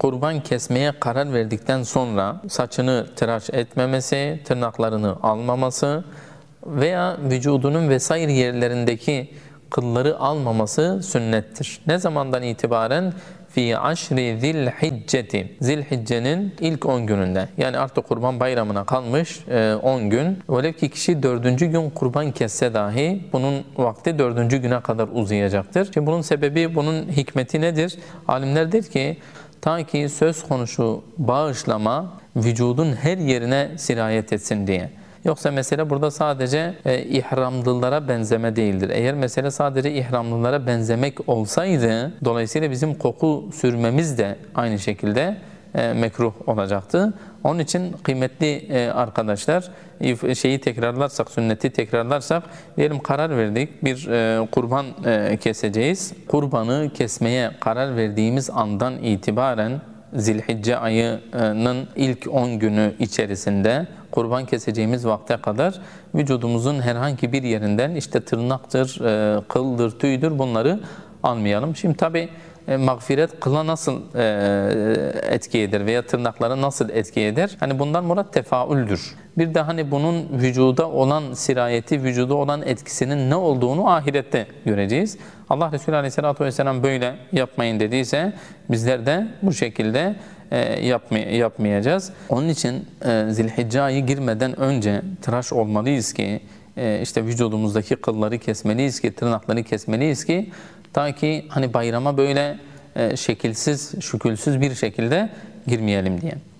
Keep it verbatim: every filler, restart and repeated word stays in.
kurban kesmeye karar verdikten sonra saçını tıraş etmemesi, tırnaklarını almaması veya vücudunun vesaire yerlerindeki kılları almaması sünnettir. Ne zamandan itibaren? Fi aşri zilhicceti. Zilhicce'nin ilk on gününde. Yani artık kurban bayramına kalmış on gün. Öyle ki kişi dördüncü gün kurban kesse dahi bunun vakti dördüncü güne kadar uzayacaktır. Şimdi bunun sebebi, bunun hikmeti nedir? Alimler der ki ta ki söz konusu bağışlama vücudun her yerine sirayet etsin diye. Yoksa mesele burada sadece e, ihramlılara benzeme değildir. Eğer mesele sadece ihramlılara benzemek olsaydı, dolayısıyla bizim koku sürmemiz de aynı şekilde e, mekruh olacaktı. Onun için kıymetli e, arkadaşlar, şeyi tekrarlarsak, sünneti tekrarlarsak, diyelim karar verdik, bir e, kurban e, keseceğiz. Kurbanı kesmeye karar verdiğimiz andan itibaren Zilhicce ayının ilk on günü içerisinde kurban keseceğimiz vakte kadar vücudumuzun herhangi bir yerinden işte tırnaktır, kıldır, tüydür bunları almayalım. Şimdi tabi mağfiret kıla nasıl etki eder veya tırnaklara nasıl etki eder? Hani bundan murat tefaüldür. Bir de hani bunun vücuda olan sirayeti, vücuda olan etkisinin ne olduğunu ahirette göreceğiz. Allah Resulü Aleyhisselatü Vesselam böyle yapmayın dediyse bizler de bu şekilde e, yapmay yapmayacağız. Onun için e, Zilhicce ayı girmeden önce tıraş olmalıyız ki e, işte vücudumuzdaki kılları kesmeliyiz ki, tırnakları kesmeliyiz ki ta ki hani bayrama böyle e, şekilsiz, şükülsüz bir şekilde girmeyelim diye.